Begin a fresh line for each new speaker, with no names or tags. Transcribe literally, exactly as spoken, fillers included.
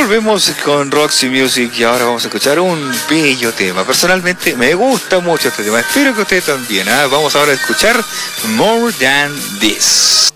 volvemos con Roxy Music y ahora vamos a escuchar un bello tema. Personalmente me gusta mucho este tema, espero que usted también. ¿eh? Vamos ahora a escuchar More Than This.